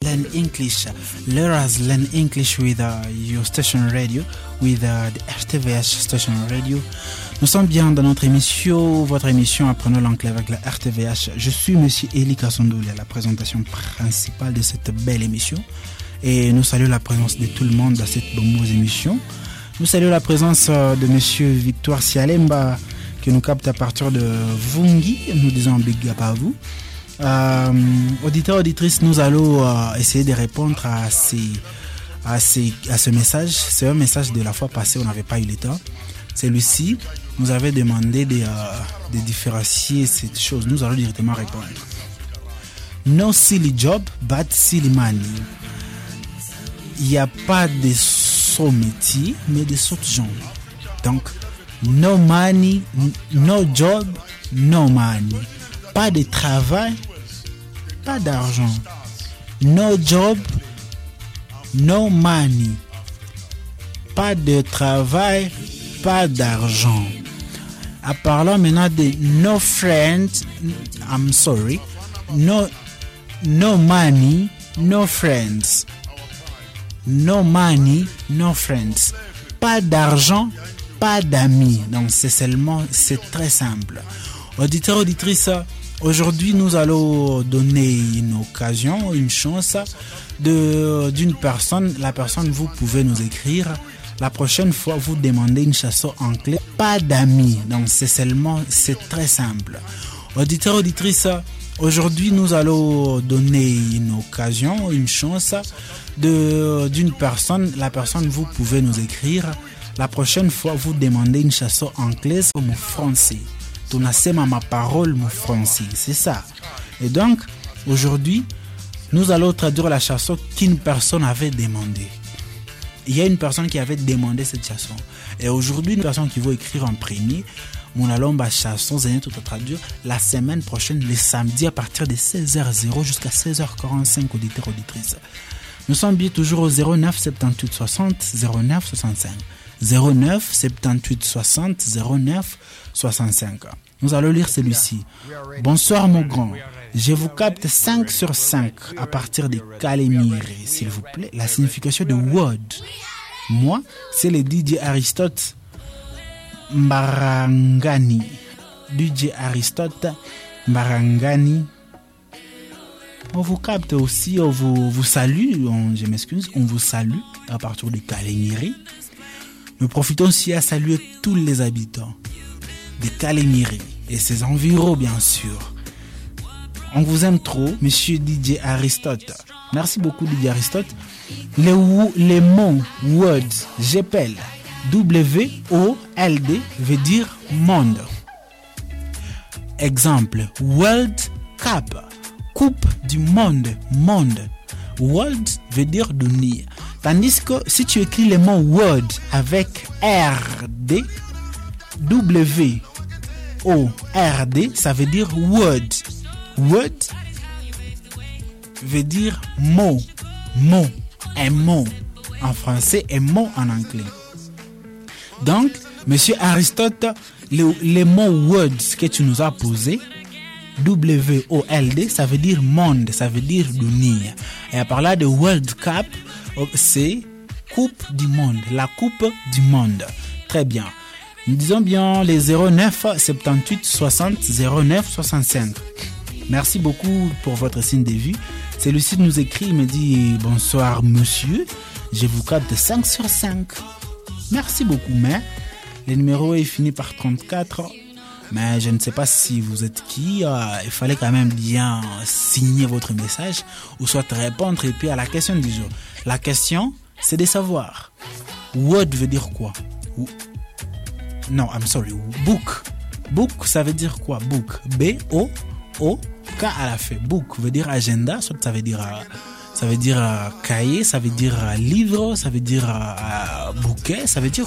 learn English. Let us learn English with your station radio, with the RTVH station radio. Nous sommes bien dans notre émission, votre émission Apprenons l'anglais avec la RTVH. Je suis Monsieur Eli Kasondouli à la présentation principale de cette belle émission. Et nous saluons la présence de tout le monde dans cette bonne émission. Nous saluons la présence de Monsieur Victoire Sialemba qui nous capte à partir de Vungi. Nous disons big up à vous. Auditeurs, auditrices, nous allons essayer de répondre à ce message. C'est un message de la fois passée, on n'avait pas eu le temps. Celui-ci nous avait demandé de différencier cette chose. Nous allons directement répondre. No silly job, but silly money. Il n'y a pas de saut métier, mais de saut gens. Donc, no money, no job, no money. Pas de travail, pas d'argent. No job, no money. Pas de travail, pas d'argent. En parlant maintenant de no friends, I'm sorry, no money, no friends. No money, no friends. Pas d'argent, pas d'amis. Donc c'est très simple. Auditeurs, auditrices, aujourd'hui nous allons donner une occasion, une chance d'une personne. La personne, vous pouvez nous écrire. La prochaine fois, vous demandez une chanson en clé. Pas d'amis. Donc c'est très simple. Auditeurs, auditrices, aujourd'hui nous allons donner une occasion, une chance d'une personne. La personne, vous pouvez nous écrire. La prochaine fois, vous demandez une chanson anglaise ou français. Tunasema ma parole mon français, c'est ça. Et donc, aujourd'hui, nous allons traduire la chanson qu'une personne avait demandé. Il y a une personne qui avait demandé cette chanson. Et aujourd'hui, une personne qui va écrire en premier, mon alomba chanson, c'est tout à traduire la semaine prochaine, le samedi à partir de 16h00 jusqu'à 16h45, auditeurs, auditrices. Nous sommes bien toujours au 09 78 60 09 65. 09 78 60 09 65. Nous allons lire celui-ci. Bonsoir mon grand. Je vous capte 5 sur 5 à partir de Kalemire, s'il vous plaît. La signification de word. Moi, c'est le DJ Aristote Mbarangani. DJ Aristote Mbarangani. On vous capte aussi, on vous salue, je m'excuse, on vous salue à partir de Kalemire. Nous profitons aussi à saluer tous les habitants de Kalemire et ses environs, bien sûr. On vous aime trop, monsieur DJ Aristote. Merci beaucoup, DJ Aristote. Les mots words, j'appelle W-O-L-D veut dire monde. Exemple, World Cup. Coupe du monde, monde. World veut dire dunia. Tandis que si tu écris le mot word avec R-D, W-O-R-D, ça veut dire word. Word veut dire mot, mot, un mot en français et mot en anglais. Donc, monsieur Aristote, les mots words que tu nous as posés, W-O-L-D, ça veut dire monde, ça veut dire dunia. Et à parler de World Cup, c'est Coupe du monde, la Coupe du monde. Très bien. Nous disons bien les 09 78 60 09 65. Merci beaucoup pour votre signe de vue. Celui-ci nous écrit, il me dit bonsoir monsieur, je vous capte 5 sur 5. Merci beaucoup, mais le numéro est fini par 34. Mais je ne sais pas si vous êtes qui. Il fallait quand même bien signer votre message ou soit répondre et puis à la question du jour. La question, c'est de savoir word veut dire quoi? Non, I'm sorry. Book. Book, ça veut dire quoi? Book. B-O-O-K à la fin. Book veut dire agenda, soit ça veut dire cahier, ça veut dire livre, ça veut dire bouquet, ça veut dire